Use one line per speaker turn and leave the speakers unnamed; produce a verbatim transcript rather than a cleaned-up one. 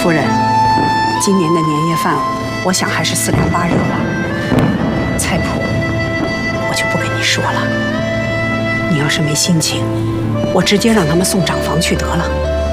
夫人，今年的年夜饭，我想还是四两八热吧。菜谱我就不跟你说了。你要是没心情，我直接让他们送长房去得了。